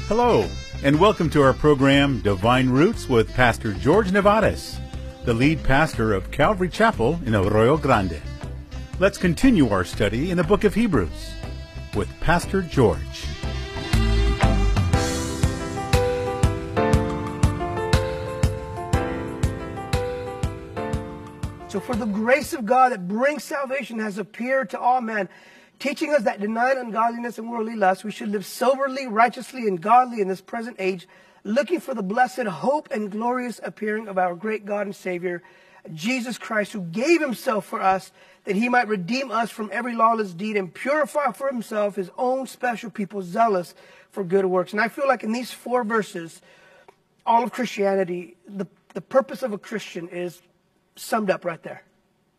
Hello, and welcome to our program, Divine Roots, with Pastor George Nevares, the lead pastor of Calvary Chapel in Arroyo Grande. Let's continue our study in the book of Hebrews with Pastor George. So for the grace of God that brings salvation has appeared to all men, teaching us that denying ungodliness and worldly lust, we should live soberly, righteously, and godly in this present age, looking for the blessed hope and glorious appearing of our great God and Savior, Jesus Christ, who gave himself for us, that he might redeem us from every lawless deed and purify for himself his own special people, zealous for good works. And I feel like in these 4 verses, all of Christianity, the purpose of a Christian is summed up right there.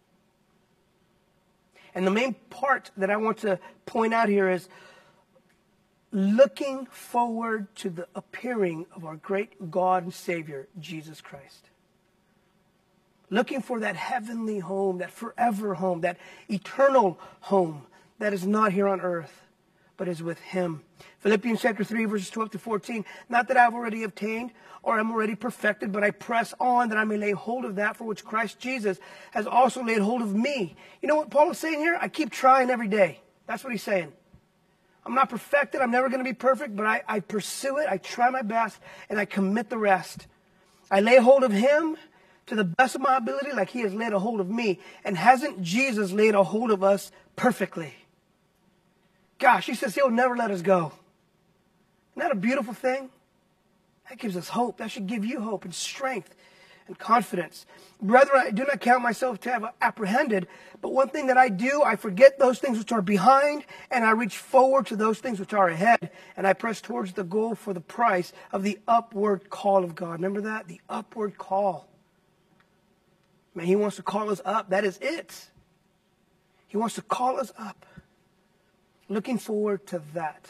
And the main part that I want to point out here is looking forward to the appearing of our great God and Savior, Jesus Christ. Looking for that heavenly home, that forever home, that eternal home that is not here on earth, but is with him. Philippians chapter 3, verses 12 to 14. Not that I've already obtained or am already perfected, but I press on that I may lay hold of that for which Christ Jesus has also laid hold of me. You know what Paul is saying here? I keep trying every day. That's what he's saying. I'm not perfected. I'm never going to be perfect, but I pursue it. I try my best, and I commit the rest. I lay hold of him to the best of my ability like he has laid a hold of me. And hasn't Jesus laid a hold of us perfectly? Gosh, he says he'll never let us go. Isn't that a beautiful thing? That gives us hope. That should give you hope and strength and confidence. Brethren, I do not count myself to have apprehended, but one thing that I do, I forget those things which are behind, and I reach forward to those things which are ahead, and I press towards the goal for the prize of the upward call of God. Remember that? The upward call. Man, he wants to call us up. That is it. He wants to call us up. Looking forward to that.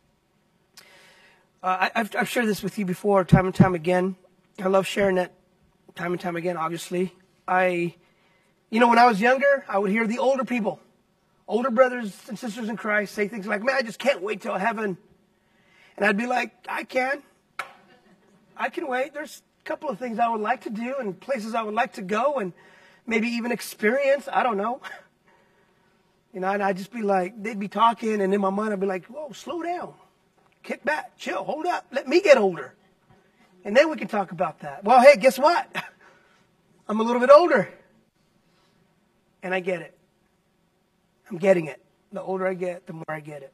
I've shared this with you before, time and time again. I love sharing that time and time again, obviously. When I was younger, I would hear the older people, older brothers and sisters in Christ say things like, man, I just can't wait till heaven. And I'd be like, I can wait. There's a couple of things I would like to do and places I would like to go and maybe even experience. I don't know. And I'd just be like, they'd be talking, and in my mind I'd be like, whoa, slow down. Kick back, chill, hold up, let me get older. And then we can talk about that. Well, hey, guess what? I'm a little bit older. And I get it. I'm getting it. The older I get, the more I get it.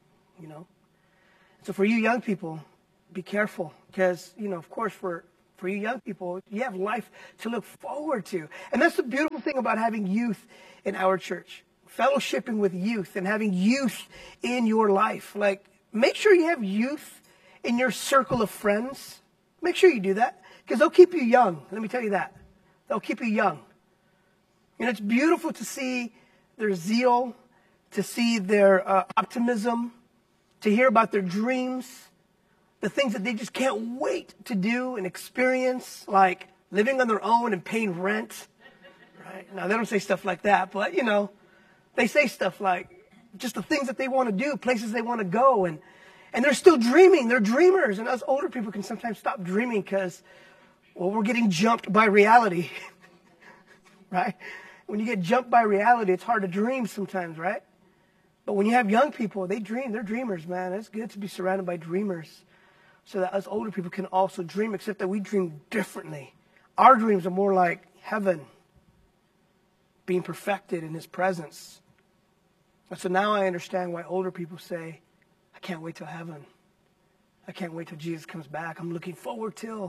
So for you young people, be careful. Because, of course, for you young people, you have life to look forward to. And that's the beautiful thing about having youth in our church. Fellowshipping with youth and having youth in your life. Like, make sure you have youth in your circle of friends. Make sure you do that, because they'll keep you young. Let me tell you that. They'll keep you young. And it's beautiful to see their zeal, to see their optimism, to hear about their dreams, the things that they just can't wait to do and experience, like living on their own and paying rent. Right? Now, they don't say stuff like that, but, they say stuff like just the things that they want to do, places they want to go, and they're still dreaming. They're dreamers. And us older people can sometimes stop dreaming because, we're getting jumped by reality. Right? When you get jumped by reality, it's hard to dream sometimes, right? But when you have young people, they dream. They're dreamers, man. It's good to be surrounded by dreamers so that us older people can also dream, except that we dream differently. Our dreams are more like heaven, being perfected in his presence. And so now I understand why older people say, I can't wait till heaven. I can't wait till Jesus comes back. I'm looking forward to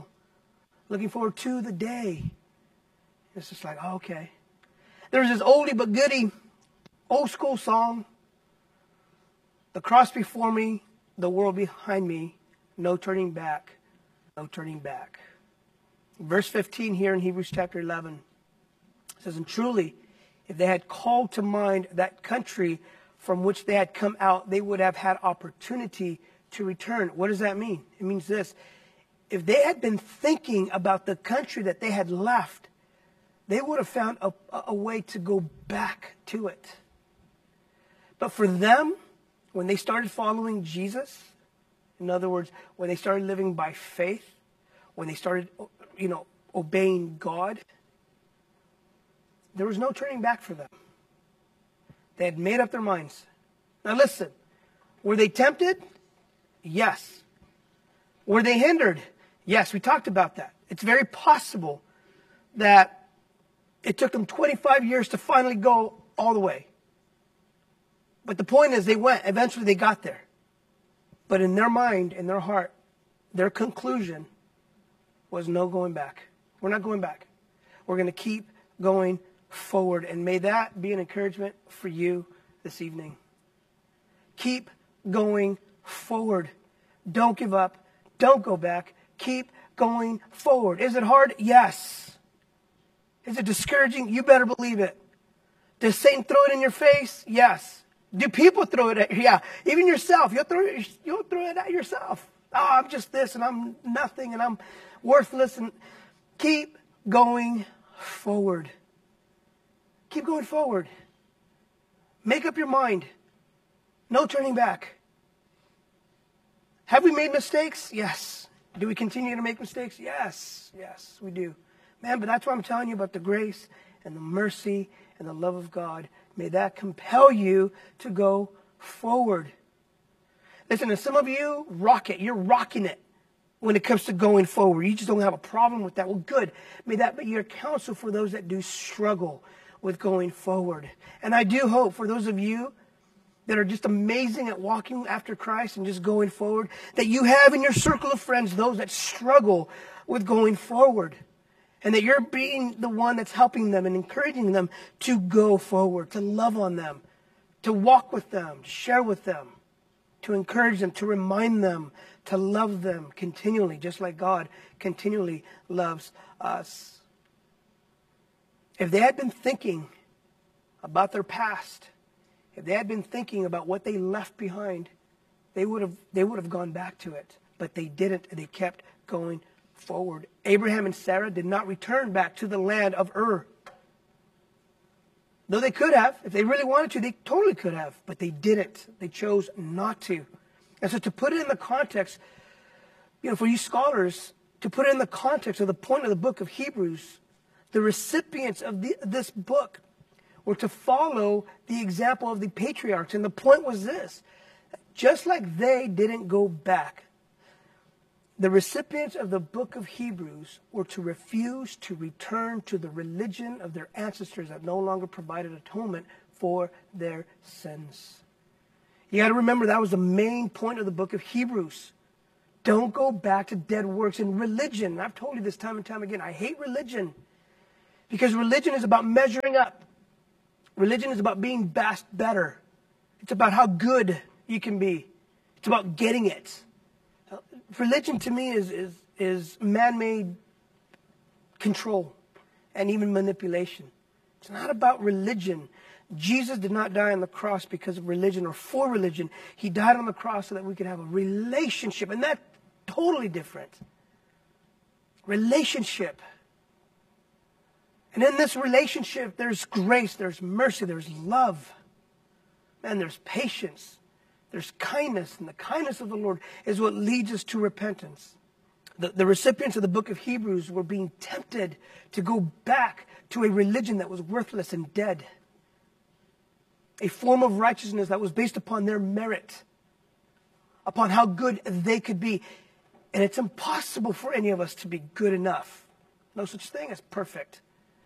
the day. It's just like, oh, okay. There's this oldie but goodie, old school song. The cross before me, the world behind me, no turning back, no turning back. Verse 15 here in Hebrews chapter 11 says, and truly, if they had called to mind that country from which they had come out, they would have had opportunity to return. What does that mean? It means this. If they had been thinking about the country that they had left, they would have found a way to go back to it. But for them, when they started following Jesus, In other words, when they started living by faith, when they started, obeying God, there was no turning back for them. They had made up their minds. Now listen, were they tempted? Yes. Were they hindered? Yes, we talked about that. It's very possible that it took them 25 years to finally go all the way. But the point is they went. Eventually they got there. But in their mind, in their heart, their conclusion was no going back. We're not going back. We're going to keep going forward. And may that be an encouragement for you this evening. Keep going forward. Don't give up. Don't go back. Keep going forward. Is it hard? Yes. Is it discouraging? You better believe it. Does Satan throw it in your face? Yes. Do people throw it at you? Yeah. Even yourself. You'll throw it at yourself. Oh, I'm just this and I'm nothing and I'm worthless. And keep going forward. Keep going forward. Make up your mind. No turning back. Have we made mistakes? Yes. Do we continue to make mistakes? Yes. Yes, we do. Man, but that's why I'm telling you about the grace and the mercy and the love of God. May that compel you to go forward. Listen, and some of you rock it. You're rocking it when it comes to going forward. You just don't have a problem with that. Well, good. May that be your counsel for those that do struggle with going forward. And I do hope for those of you that are just amazing at walking after Christ and just going forward, that you have in your circle of friends those that struggle with going forward. And that you're being the one that's helping them and encouraging them to go forward, to love on them, to walk with them, to share with them, to encourage them, to remind them, to love them continually, just like God continually loves us. If they had been thinking about their past, if they had been thinking about what they left behind, they would have gone back to it. But they didn't. They kept going forward. Abraham and Sarah did not return back to the land of Ur. Though they could have. If they really wanted to, they totally could have. But they didn't. They chose not to. And so to put it in the context, for you scholars, to put it in the context of the point of the book of Hebrews, the recipients of this book were to follow the example of the patriarchs. And the point was this: just like they didn't go back, the recipients of the book of Hebrews were to refuse to return to the religion of their ancestors that no longer provided atonement for their sins. You got to remember that was the main point of the book of Hebrews. Don't go back to dead works in religion. And I've told you this time and time again. I hate religion because religion is about measuring up. Religion is about being better. It's about how good you can be. It's about getting it. Religion to me is man-made control and even manipulation. It's not about religion. Jesus did not die on the cross because of religion or for religion. He died on the cross so that we could have a relationship, and that's totally different. Relationship. And in this relationship, there's grace, there's mercy, there's love, and there's patience. There's kindness, and the kindness of the Lord is what leads us to repentance. The recipients of the book of Hebrews were being tempted to go back to a religion that was worthless and dead. A form of righteousness that was based upon their merit, upon how good they could be. And it's impossible for any of us to be good enough. No such thing as perfect.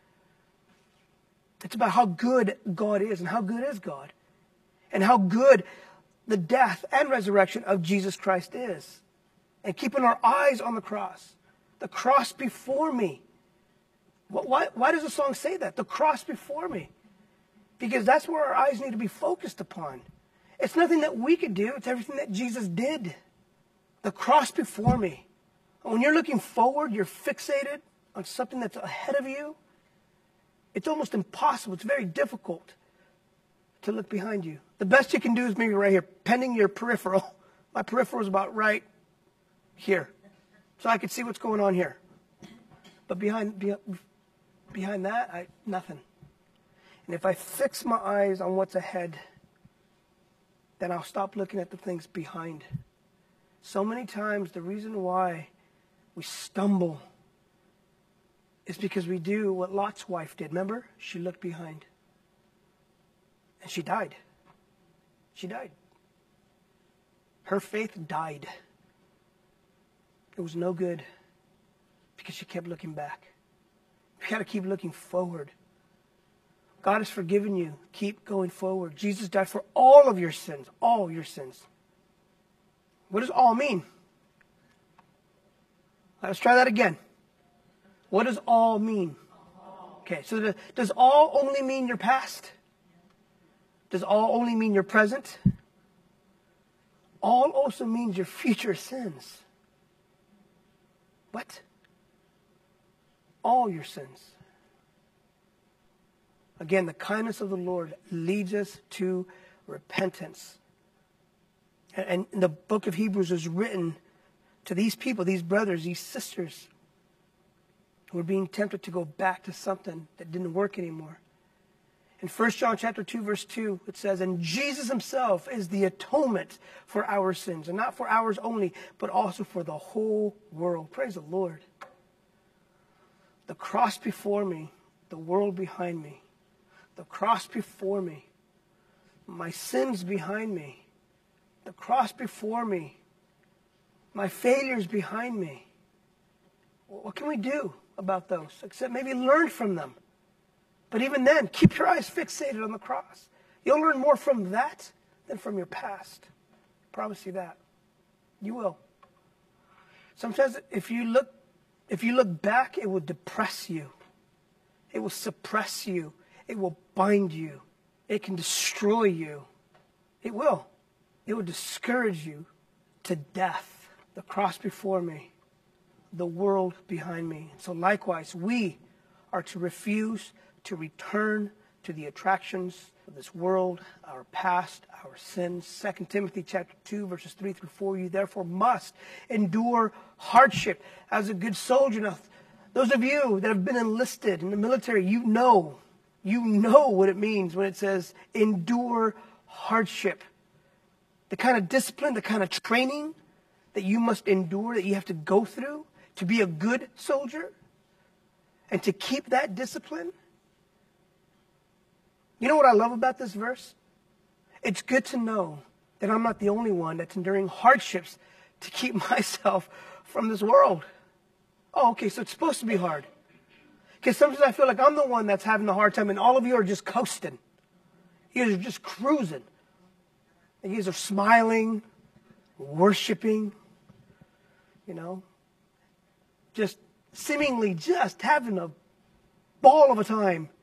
It's about how good God is, and how good is God, and how good the death and resurrection of Jesus Christ is. And keeping our eyes on the cross before me. Why does the song say that? The cross before me. Because that's where our eyes need to be focused upon. It's nothing that we could do. It's everything that Jesus did. The cross before me. And when you're looking forward, you're fixated on something that's ahead of you. It's almost impossible. It's very difficult to look behind you. The best you can do is maybe right here, pending your peripheral. My peripheral is about right here. So I could see what's going on here. But behind that, nothing. And if I fix my eyes on what's ahead, then I'll stop looking at the things behind. So many times the reason why we stumble is because we do what Lot's wife did. Remember? She looked behind. And she died. She died. Her faith died. It was no good because she kept looking back. You got to keep looking forward. God has forgiven you. Keep going forward. Jesus died for all of your sins. All your sins. What does all mean? Let's try that again. What does all mean? Okay, so does all only mean your past? Does all only mean your present? All also means your future sins. What? All your sins. Again, the kindness of the Lord leads us to repentance. And the book of Hebrews is written to these people, these brothers, these sisters, who are being tempted to go back to something that didn't work anymore. In 1 John chapter 2, verse 2, it says, and Jesus himself is the atonement for our sins, and not for ours only, but also for the whole world. Praise the Lord. The cross before me, the world behind me. The cross before me, my sins behind me. The cross before me, my failures behind me. What can we do about those? Except maybe learn from them. But even then, keep your eyes fixated on the cross. You'll learn more from that than from your past. I promise you that. You will. Sometimes if you look back, it will depress you. It will suppress you. It will bind you. It can destroy you. It will. It will discourage you to death. The cross before me, the world behind me. So likewise, we are to refuse to return to the attractions of this world, our past, our sins. 2 Timothy chapter 2, verses 3 through 4, you therefore must endure hardship as a good soldier. Now, those of you that have been enlisted in the military, you know what it means when it says endure hardship. The kind of discipline, the kind of training that you must endure, that you have to go through to be a good soldier and to keep that discipline. You know what I love about this verse? It's good to know that I'm not the only one that's enduring hardships to keep myself from this world. Oh, okay, so it's supposed to be hard. Because sometimes I feel like I'm the one that's having a hard time and all of you are just coasting. You guys are just cruising. And you guys are smiling, worshiping, just seemingly just having a ball of a time.